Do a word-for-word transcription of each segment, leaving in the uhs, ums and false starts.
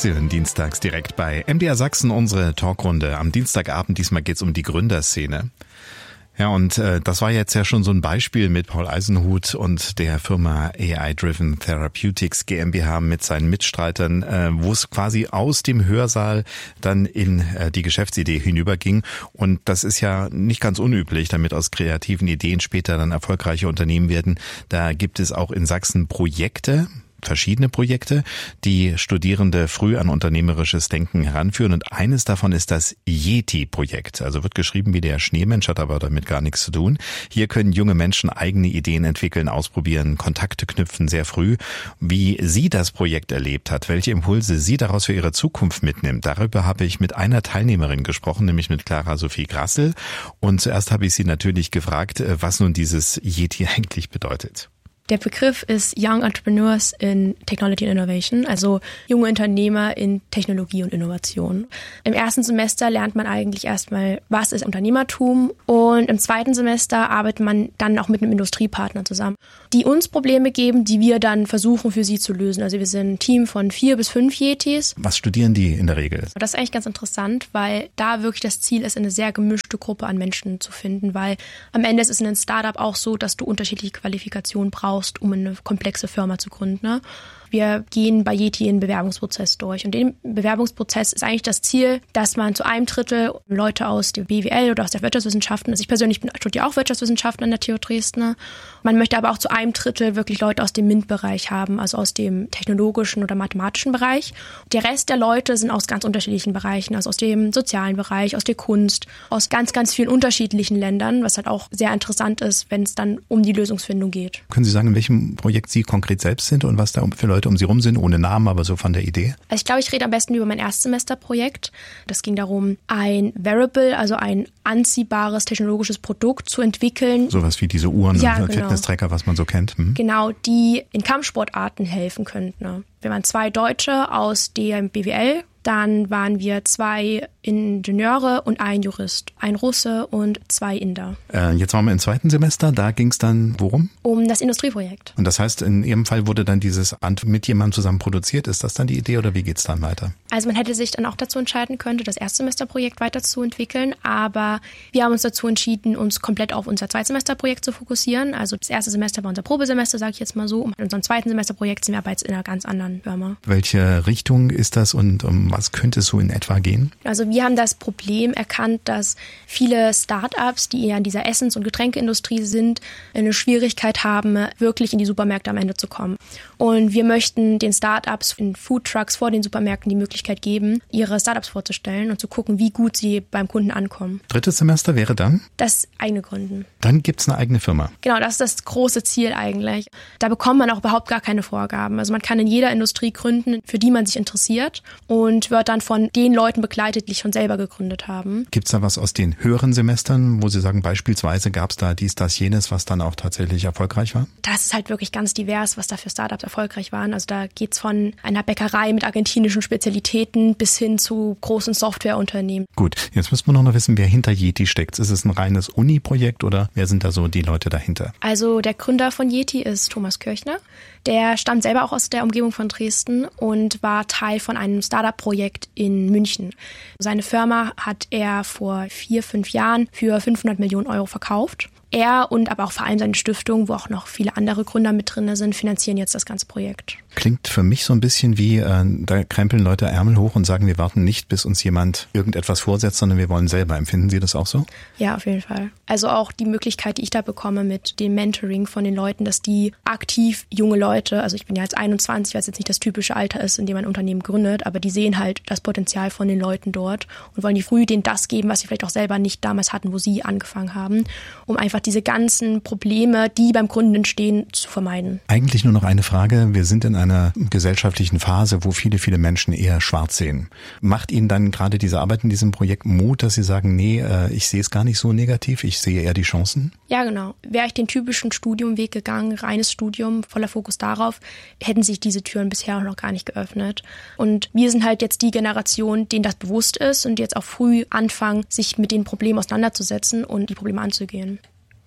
Sie hören dienstags direkt bei M D R Sachsen unsere Talkrunde. Am Dienstagabend, diesmal geht's um die Gründerszene. Ja, und äh, das war jetzt ja schon so ein Beispiel mit Paul Eisenhut und der Firma A I-Driven Therapeutics GmbH mit seinen Mitstreitern, äh, wo es quasi aus dem Hörsaal dann in äh, die Geschäftsidee hinüberging. Und das ist ja nicht ganz unüblich, damit aus kreativen Ideen später dann erfolgreiche Unternehmen werden. Da gibt es auch in Sachsen Projekte, verschiedene Projekte, die Studierende früh an unternehmerisches Denken heranführen. Und eines davon ist das Yeti-Projekt. Also wird geschrieben wie der Schneemensch, hat aber damit gar nichts zu tun. Hier können junge Menschen eigene Ideen entwickeln, ausprobieren, Kontakte knüpfen sehr früh. Wie sie das Projekt erlebt hat, welche Impulse sie daraus für ihre Zukunft mitnimmt, darüber habe ich mit einer Teilnehmerin gesprochen, nämlich mit Clara Sophie Grassel. Und zuerst habe ich sie natürlich gefragt, was nun dieses Yeti eigentlich bedeutet. Der Begriff ist Young Entrepreneurs in Technology and Innovation, also junge Unternehmer in Technologie und Innovation. Im ersten Semester lernt man eigentlich erstmal, was ist Unternehmertum, und im zweiten Semester arbeitet man dann auch mit einem Industriepartner zusammen, die uns Probleme geben, die wir dann versuchen für sie zu lösen. Also wir sind ein Team von vier bis fünf Yetis. Was studieren die in der Regel? Das ist eigentlich ganz interessant, weil da wirklich das Ziel ist, eine sehr gemischte Gruppe an Menschen zu finden, weil am Ende ist es in einem Startup auch so, dass du unterschiedliche Qualifikationen brauchst, um eine komplexe Firma zu gründen. Ne? Wir gehen bei Yeti einen Bewerbungsprozess durch. Und in dem Bewerbungsprozess ist eigentlich das Ziel, dass man zu einem Drittel Leute aus der B W L oder aus der Wirtschaftswissenschaften, also ich persönlich bin, studiere auch Wirtschaftswissenschaften an der T U Dresden. Man möchte aber auch zu einem Drittel wirklich Leute aus dem MINT-Bereich haben, also aus dem technologischen oder mathematischen Bereich. Der Rest der Leute sind aus ganz unterschiedlichen Bereichen, also aus dem sozialen Bereich, aus der Kunst, aus ganz, ganz vielen unterschiedlichen Ländern, was halt auch sehr interessant ist, wenn es dann um die Lösungsfindung geht. Können Sie sagen, in welchem Projekt Sie konkret selbst sind und was da für Leute um Sie rum sind, ohne Namen, aber so von der Idee? Also ich glaube, ich rede am besten über mein Erstsemesterprojekt. Das ging darum, ein Wearable, also ein anziehbares technologisches Produkt zu entwickeln. Sowas wie diese Uhren ja, und genau. Fitness-Tracker, was man so kennt. Hm. Genau, die in Kampfsportarten helfen könnten. Ne? Wir waren zwei Deutsche aus der B W L. Dann waren wir zwei Ingenieure und ein Jurist, ein Russe und zwei Inder. Äh, jetzt waren wir im zweiten Semester, da ging es dann worum? Um das Industrieprojekt. Und das heißt, in Ihrem Fall wurde dann dieses Ant mit jemandem zusammen produziert. Ist das dann die Idee oder wie geht's dann weiter? Also man hätte sich dann auch dazu entscheiden können, das Erstsemesterprojekt weiterzuentwickeln, aber wir haben uns dazu entschieden, uns komplett auf unser Zweitsemesterprojekt zu fokussieren. Also das erste Semester war unser Probesemester, sage ich jetzt mal so. Und in unserem zweiten Semesterprojekt sind wir aber jetzt in einer ganz anderen Firma. Welche Richtung ist das und um was könnte es so in etwa gehen? Also wir haben das Problem erkannt, dass viele Startups, die eher in dieser Essens- und Getränkeindustrie sind, eine Schwierigkeit haben, wirklich in die Supermärkte am Ende zu kommen. Und wir möchten den Startups in Foodtrucks vor den Supermärkten die Möglichkeit geben, ihre Startups vorzustellen und zu gucken, wie gut sie beim Kunden ankommen. Drittes Semester wäre dann? Das eigene Gründen. Dann gibt's eine eigene Firma. Genau, das ist das große Ziel eigentlich. Da bekommt man auch überhaupt gar keine Vorgaben. Also man kann in jeder Industrie gründen, für die man sich interessiert, und wird dann von den Leuten begleitet, die schon selber gegründet haben. Gibt's da was aus den höheren Semestern, wo Sie sagen, beispielsweise gab's da dies, das, jenes, was dann auch tatsächlich erfolgreich war? Das ist halt wirklich ganz divers, was da für Startups erfolgreich waren. Also da geht's von einer Bäckerei mit argentinischen Spezialitäten bis hin zu großen Softwareunternehmen. Gut, jetzt müssen wir noch wissen, wer hinter Yeti steckt. Ist es ein reines Uni-Projekt oder wer sind da so die Leute dahinter? Also der Gründer von Yeti ist Thomas Kirchner. Der stammt selber auch aus der Umgebung von Dresden und war Teil von einem Startup-Projekt in München. Seine Firma hat er vor vier, fünf Jahren für fünfhundert Millionen Euro verkauft. Er und aber auch vor allem seine Stiftung, wo auch noch viele andere Gründer mit drin sind, finanzieren jetzt das ganze Projekt. Klingt für mich so ein bisschen wie, äh, da krempeln Leute Ärmel hoch und sagen, wir warten nicht, bis uns jemand irgendetwas vorsetzt, sondern wir wollen selber. Empfinden Sie das auch so? Ja, auf jeden Fall. Also auch die Möglichkeit, die ich da bekomme mit dem Mentoring von den Leuten, dass die aktiv junge Leute, also ich bin ja jetzt einundzwanzig, weil es jetzt nicht das typische Alter ist, in dem man ein Unternehmen gründet, aber die sehen halt das Potenzial von den Leuten dort und wollen die früh denen das geben, was sie vielleicht auch selber nicht damals hatten, wo sie angefangen haben, um einfach diese ganzen Probleme, die beim Gründen entstehen, zu vermeiden. Eigentlich nur noch eine Frage. Wir sind in einer gesellschaftlichen Phase, wo viele, viele Menschen eher schwarz sehen. Macht Ihnen dann gerade diese Arbeit in diesem Projekt Mut, dass Sie sagen, nee, ich sehe es gar nicht so negativ, ich sehe eher die Chancen? Ja, genau. Wäre ich den typischen Studiumweg gegangen, reines Studium, voller Fokus darauf, hätten sich diese Türen bisher auch noch gar nicht geöffnet. Und wir sind halt jetzt die Generation, denen das bewusst ist und jetzt auch früh anfangen, sich mit den Problemen auseinanderzusetzen und die Probleme anzugehen.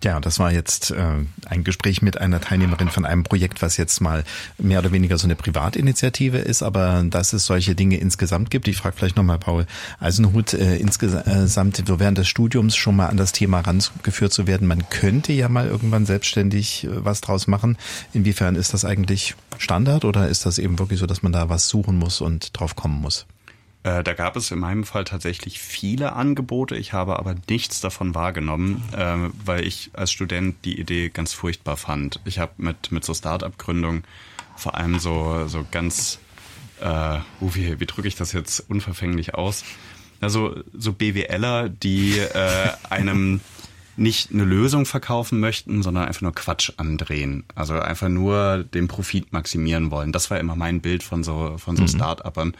Ja, das war jetzt äh, ein Gespräch mit einer Teilnehmerin von einem Projekt, was jetzt mal mehr oder weniger so eine Privatinitiative ist, aber dass es solche Dinge insgesamt gibt. Ich frage vielleicht nochmal Paul Eisenhut, äh, insgesamt so während des Studiums schon mal an das Thema rangeführt zu werden. Man könnte ja mal irgendwann selbstständig äh, was draus machen. Inwiefern ist das eigentlich Standard oder ist das eben wirklich so, dass man da was suchen muss und drauf kommen muss? Da gab es in meinem Fall tatsächlich viele Angebote. Ich habe aber nichts davon wahrgenommen, äh, weil ich als Student die Idee ganz furchtbar fand. Ich habe mit mit so Start-up-Gründung vor allem so so ganz, äh, uh, wie, wie drücke ich das jetzt unverfänglich aus? Also so BWLer, die äh, einem nicht eine Lösung verkaufen möchten, sondern einfach nur Quatsch andrehen. Also einfach nur den Profit maximieren wollen. Das war immer mein Bild von so von so mhm. Start-Upern.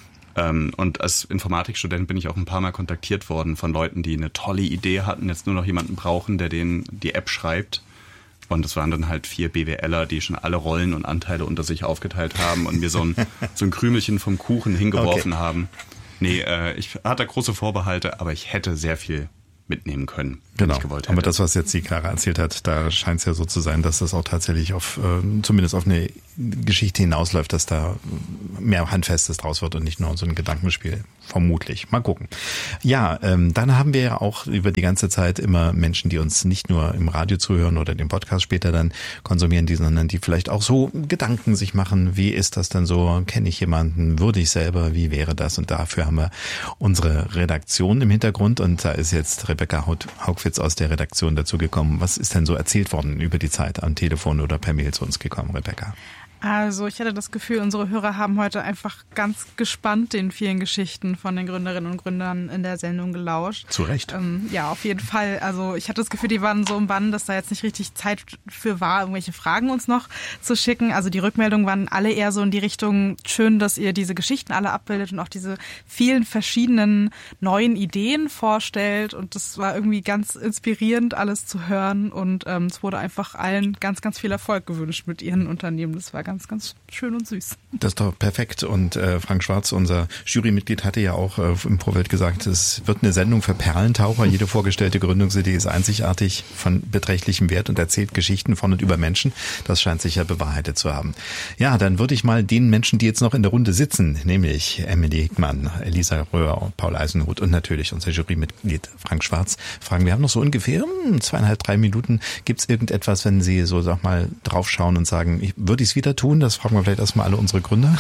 Und als Informatikstudent bin ich auch ein paar Mal kontaktiert worden von Leuten, die eine tolle Idee hatten, jetzt nur noch jemanden brauchen, der denen die App schreibt. Und es waren dann halt vier BWLer, die schon alle Rollen und Anteile unter sich aufgeteilt haben und mir so ein, so ein Krümelchen vom Kuchen hingeworfen okay. haben. Nee, äh, ich hatte große Vorbehalte, aber ich hätte sehr viel mitnehmen können, wenn genau. ich gewollt hätte. Aber das, was jetzt die Clara erzählt hat, da scheint es ja so zu sein, dass das auch tatsächlich auf äh, zumindest auf eine Geschichte hinausläuft, dass da mehr Handfestes draus wird und nicht nur so ein Gedankenspiel. Vermutlich. Mal gucken. Ja, ähm, dann haben wir ja auch über die ganze Zeit immer Menschen, die uns nicht nur im Radio zuhören oder den Podcast später dann konsumieren, die, sondern die vielleicht auch so Gedanken sich machen, wie ist das denn so, kenne ich jemanden, würde ich selber, wie wäre das? Und dafür haben wir unsere Redaktion im Hintergrund und da ist jetzt Rebecca Haugwitz aus der Redaktion dazu gekommen. Was ist denn so erzählt worden über die Zeit am Telefon oder per Mail zu uns gekommen, Rebecca? Also ich hatte das Gefühl, unsere Hörer haben heute einfach ganz gespannt den vielen Geschichten von den Gründerinnen und Gründern in der Sendung gelauscht. Zu Recht. Ähm, ja, auf jeden Fall. Also ich hatte das Gefühl, die waren so im Bann, dass da jetzt nicht richtig Zeit für war, irgendwelche Fragen uns noch zu schicken. Also die Rückmeldungen waren alle eher so in die Richtung, schön, dass ihr diese Geschichten alle abbildet und auch diese vielen verschiedenen neuen Ideen vorstellt. Und das war irgendwie ganz inspirierend, alles zu hören. Und ähm, es wurde einfach allen ganz, ganz viel Erfolg gewünscht mit ihren Unternehmen. Das war ganz, ganz schön und süß. Das ist doch perfekt. Und äh, Frank Schwarz, unser Jurymitglied, hatte ja auch äh, im Vorfeld gesagt, es wird eine Sendung für Perlentaucher. Jede vorgestellte Gründungsidee ist einzigartig, von beträchtlichem Wert und erzählt Geschichten von und über Menschen. Das scheint sich ja bewahrheitet zu haben. Ja, dann würde ich mal den Menschen, die jetzt noch in der Runde sitzen, nämlich Emily Hickmann, Elisa Röhr, Paul Eisenhut und natürlich unser Jurymitglied Frank Schwarz, fragen. Wir haben noch so ungefähr hm, zweieinhalb, drei Minuten. Gibt es irgendetwas, wenn Sie so, sag mal, draufschauen und sagen, ich, würde ich es wieder tun? Das fragen wir vielleicht erstmal alle unsere Gründer.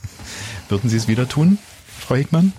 Würden Sie es wieder tun, Frau Hickmann?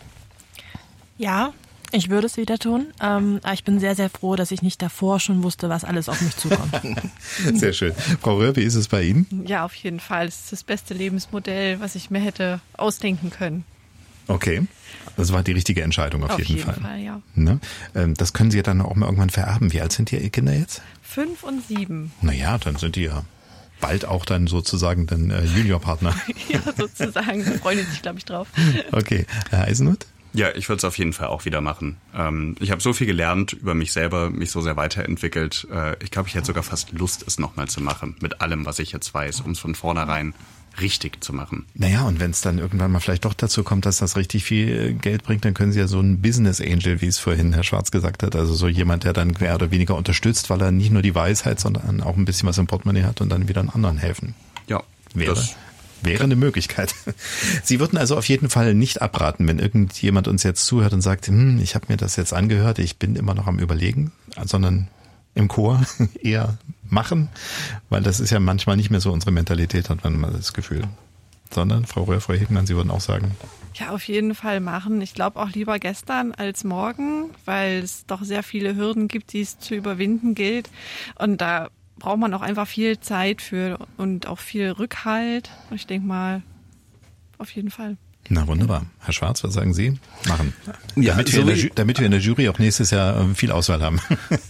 Ja, ich würde es wieder tun. Ähm, aber ich bin sehr, sehr froh, dass ich nicht davor schon wusste, was alles auf mich zukommt. Sehr schön. Frau Röhr, wie ist es bei Ihnen? Ja, auf jeden Fall. Es ist das beste Lebensmodell, was ich mir hätte ausdenken können. Okay, das war die richtige Entscheidung auf, auf jeden, jeden Fall. Auf jeden Fall, ja. Ne? Das können Sie ja dann auch mal irgendwann vererben. Wie alt sind Ihre Kinder jetzt? Fünf und sieben. Naja, dann sind die ja bald auch dann sozusagen dann äh, Juniorpartner. Ja, sozusagen. Da freuen die sich, glaube ich, drauf. Okay, Herr Eisenhut? Ja, ich würde es auf jeden Fall auch wieder machen. Ähm, ich habe so viel gelernt über mich selber, mich so sehr weiterentwickelt. Äh, ich glaube, ich hätte sogar fast Lust, es nochmal zu machen. Mit allem, was ich jetzt weiß, um es von vornherein richtig zu machen. Naja, und wenn es dann irgendwann mal vielleicht doch dazu kommt, dass das richtig viel Geld bringt, dann können Sie ja so ein Business Angel, wie es vorhin Herr Schwarz gesagt hat, also so jemand, der dann mehr oder weniger unterstützt, weil er nicht nur die Weisheit, sondern auch ein bisschen was im Portemonnaie hat und dann wieder einen anderen helfen. Ja, wäre. Das Wäre eine Möglichkeit. Sie würden also auf jeden Fall nicht abraten, wenn irgendjemand uns jetzt zuhört und sagt, hm, ich habe mir das jetzt angehört, ich bin immer noch am Überlegen, sondern im Chor eher machen, weil das ist ja manchmal nicht mehr so unsere Mentalität, hat man mal das Gefühl. Sondern, Frau Röhr, Frau Hickmann, Sie würden auch sagen? Ja, auf jeden Fall machen. Ich glaube auch lieber gestern als morgen, weil es doch sehr viele Hürden gibt, die es zu überwinden gilt. Und da braucht man auch einfach viel Zeit für und auch viel Rückhalt. Und ich denke mal, auf jeden Fall. Na wunderbar. Herr Schwarz, was sagen Sie? Machen. Ja, damit, so wir in der Ju- damit wir in der Jury auch nächstes Jahr viel Auswahl haben.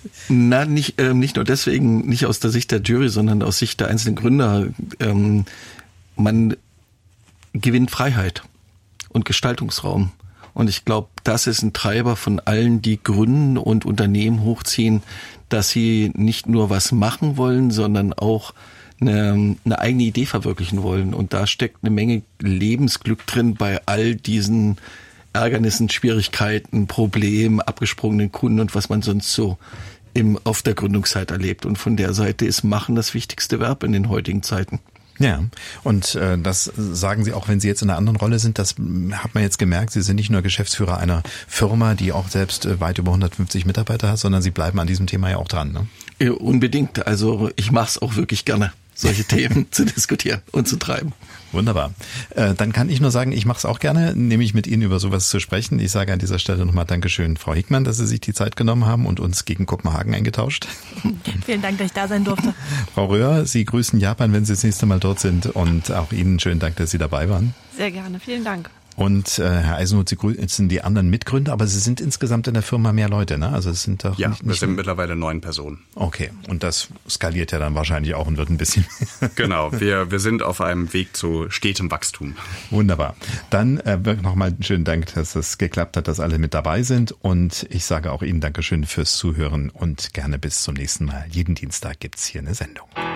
Na, nicht, ähm, nicht nur deswegen, nicht aus der Sicht der Jury, sondern aus Sicht der einzelnen Gründer. Ähm, man gewinnt Freiheit und Gestaltungsraum. Und ich glaube, das ist ein Treiber von allen, die gründen und Unternehmen hochziehen, dass sie nicht nur was machen wollen, sondern auch eine, eine eigene Idee verwirklichen wollen. Und da steckt eine Menge Lebensglück drin bei all diesen Ärgernissen, Schwierigkeiten, Problemen, abgesprungenen Kunden und was man sonst so im, auf der Gründungszeit erlebt. Und von der Seite ist Machen das wichtigste Verb in den heutigen Zeiten. Ja, und äh, das sagen Sie auch, wenn Sie jetzt in einer anderen Rolle sind, das hat man jetzt gemerkt, Sie sind nicht nur Geschäftsführer einer Firma, die auch selbst äh, weit über hundertfünfzig Mitarbeiter hat, sondern Sie bleiben an diesem Thema ja auch dran, ne? Ja, unbedingt. Also ich mache es auch wirklich gerne, solche Themen zu diskutieren und zu treiben. Wunderbar. Äh, dann kann ich nur sagen, ich mache es auch gerne, nämlich mit Ihnen über sowas zu sprechen. Ich sage an dieser Stelle nochmal Dankeschön, Frau Hickmann, dass Sie sich die Zeit genommen haben und uns gegen Kopenhagen eingetauscht. Vielen Dank, dass ich da sein durfte. Frau Röhr, Sie grüßen Japan, wenn Sie das nächste Mal dort sind, und auch Ihnen schönen Dank, dass Sie dabei waren. Sehr gerne, vielen Dank. Und äh, Herr Eisenhut, Sie sind die anderen Mitgründer, aber Sie sind insgesamt in der Firma mehr Leute, ne? Also es sind doch ja, nicht, wir nicht sind mittlerweile neun Personen. Okay, und das skaliert ja dann wahrscheinlich auch und wird ein bisschen. Genau, wir wir sind auf einem Weg zu stetem Wachstum. Wunderbar. Dann äh, nochmal einen schönen Dank, dass es geklappt hat, dass alle mit dabei sind, und ich sage auch Ihnen Dankeschön fürs Zuhören und gerne bis zum nächsten Mal. Jeden Dienstag gibt's hier eine Sendung.